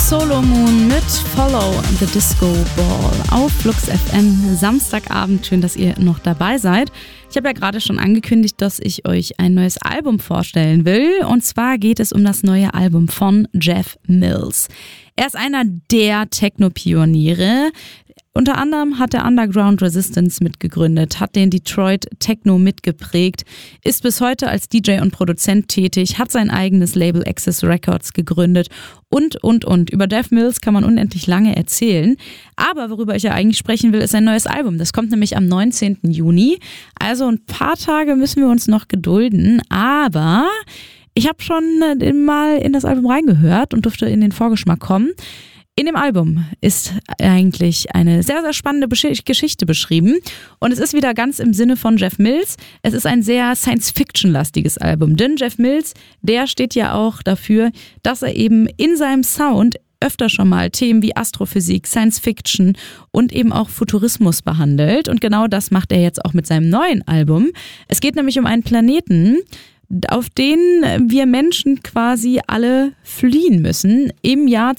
Solo Moon mit Follow the Disco Ball auf Flux FM Samstagabend. Schön, dass ihr noch dabei seid. Ich habe ja gerade schon angekündigt, dass ich euch ein neues Album vorstellen will. Und zwar geht es um das neue Album von Jeff Mills. Er ist einer der Techno-Pioniere. Unter anderem hat er Underground Resistance mitgegründet, hat den Detroit Techno mitgeprägt, ist bis heute als DJ und Produzent tätig, hat sein eigenes Label Access Records gegründet und. Über Jeff Mills kann man unendlich lange erzählen. Aber worüber ich ja eigentlich sprechen will, ist ein neues Album. Das kommt nämlich am 19. Juni. Also ein paar Tage müssen wir uns noch gedulden. Aber ich habe schon mal in das Album reingehört und durfte in den Vorgeschmack kommen. In dem Album ist eigentlich eine sehr, sehr spannende Geschichte beschrieben und es ist wieder ganz im Sinne von Jeff Mills. Es ist ein sehr Science-Fiction-lastiges Album, denn Jeff Mills, der steht ja auch dafür, dass er eben in seinem Sound öfter schon mal Themen wie Astrophysik, Science-Fiction und eben auch Futurismus behandelt und genau das macht er jetzt auch mit seinem neuen Album. Es geht nämlich um einen Planeten, auf den wir Menschen quasi alle fliehen müssen im Jahr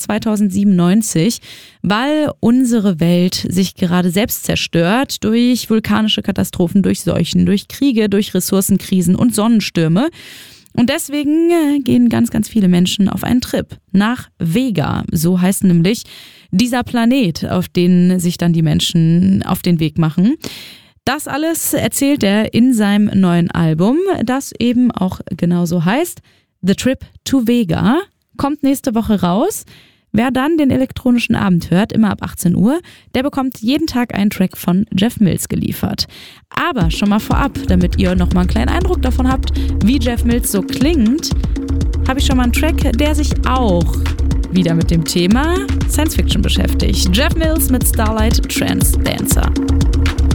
2097, weil unsere Welt sich gerade selbst zerstört durch vulkanische Katastrophen, durch Seuchen, durch Kriege, durch Ressourcenkrisen und Sonnenstürme. Und deswegen gehen ganz, ganz viele Menschen auf einen Trip nach Vega. So heißt nämlich dieser Planet, auf den sich dann die Menschen auf den Weg machen. Das alles erzählt er in seinem neuen Album, das eben auch genauso heißt. The Trip to Vega kommt nächste Woche raus. Wer dann den elektronischen Abend hört, immer ab 18 Uhr, der bekommt jeden Tag einen Track von Jeff Mills geliefert. Aber schon mal vorab, damit ihr nochmal einen kleinen Eindruck davon habt, wie Jeff Mills so klingt, habe ich schon mal einen Track, der sich auch wieder mit dem Thema Science Fiction beschäftigt. Jeff Mills mit Starlight Trance Dancer.